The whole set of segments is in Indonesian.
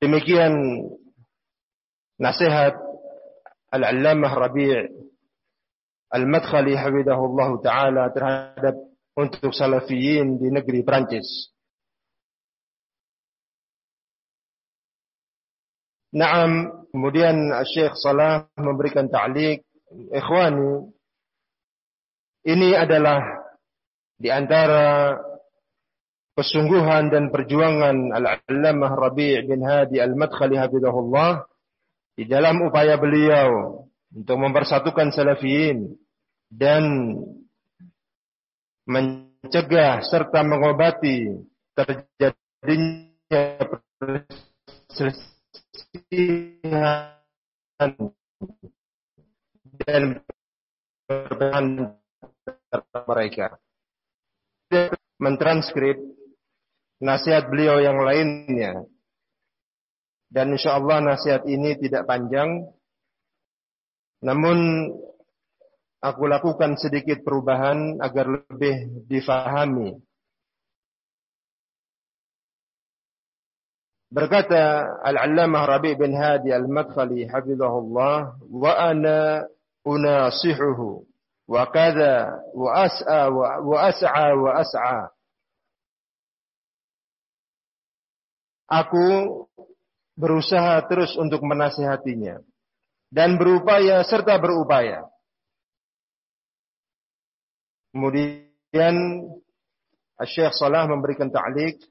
Demikian nasihat Al-Allamah Rabi' Al-Madkhali hafizahullah taala terhadap untuk salafiyin di negeri Prancis. Naam, kemudian Syekh Salah memberikan ta'liq, ikhwani, ini adalah di antara kesungguhan dan perjuangan Al-Allamah Rabi' bin Hadi Al-Madkhali hafizahullah di dalam upaya beliau untuk mempersatukan salafiyin dan mencegah serta mengobati terjadinya perselisihan dan perbedaan mereka. Mentranskrip nasihat beliau yang lainnya, dan insyaallah nasihat ini tidak panjang, namun aku lakukan sedikit perubahan agar lebih difahami. Berkata Al-Allamah Rabi' bin Hadi Al-Madkhali hafizahullah, wa ana unasihuhu wa kadza wa as'a wa as'a. Aku berusaha terus untuk menasihatinya dan berupaya serta berupaya. Kemudian Syekh Salah memberikan ta'liq,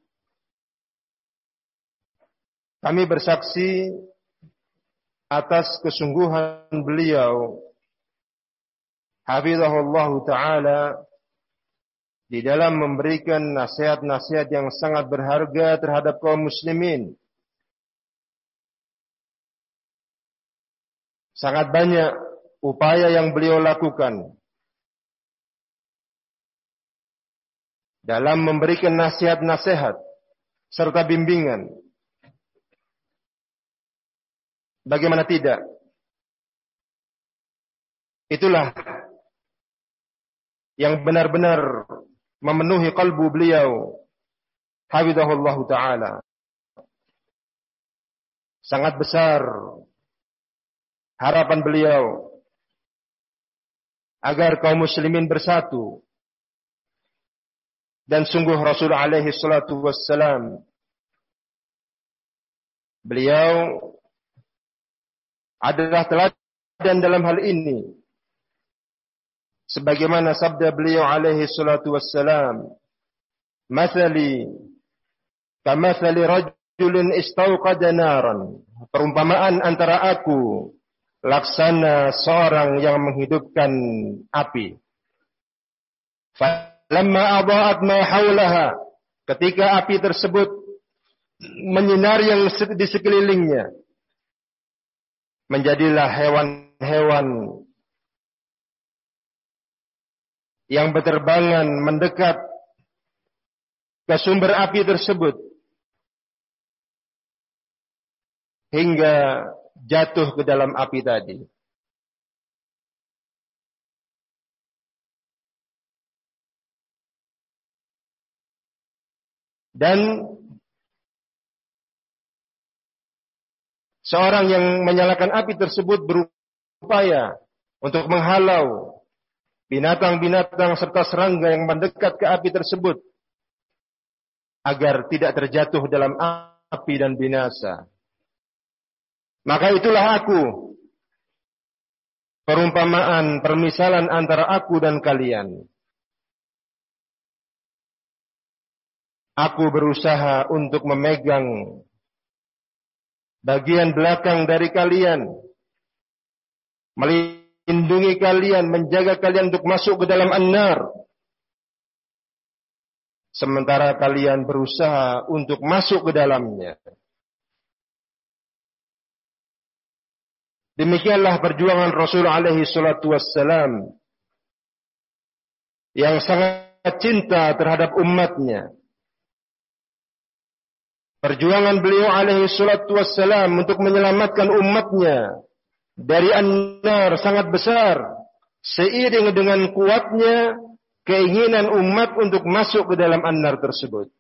kami bersaksi atas kesungguhan beliau hafizahullah taala di dalam memberikan nasihat-nasihat yang sangat berharga terhadap kaum muslimin. Sangat banyak upaya yang beliau lakukan dalam memberikan nasihat-nasihat serta bimbingan. Bagaimana tidak? Itulah yang benar-benar memenuhi kalbu beliau hafizahullah taala. Sangat besar harapan beliau agar kaum muslimin bersatu. Dan sungguh Rasul alaihi salatu wassalam, beliau adalah teladan dalam hal ini. Sebagaimana sabda beliau alaihi salatu wassalam, "Mathali kamathali rajulin istauqada naran." Perumpamaan antara aku laksana seorang yang menghidupkan api. Falamma adaat ma haulaha, ketika api tersebut menyinari yang di sekelilingnya, menjadilah hewan-hewan yang berterbangan mendekat ke sumber api tersebut hingga jatuh ke dalam api tadi. Dan seorang yang menyalakan api tersebut berupaya untuk menghalau binatang-binatang serta serangga yang mendekat ke api tersebut agar tidak terjatuh dalam api dan binasa. Maka itulah aku, perumpamaan, permisalan antara aku dan kalian. Aku berusaha untuk memegang bagian belakang dari kalian, melindungi kalian, menjaga kalian untuk masuk ke dalam an-nar. Sementara kalian berusaha untuk masuk ke dalamnya. Demikianlah perjuangan Rasul alaihi salatu wassalam yang sangat cinta terhadap umatnya. Perjuangan beliau alaihi salatu wassalam untuk menyelamatkan umatnya dari an-nar sangat besar, seiring dengan kuatnya keinginan umat untuk masuk ke dalam an-nar tersebut.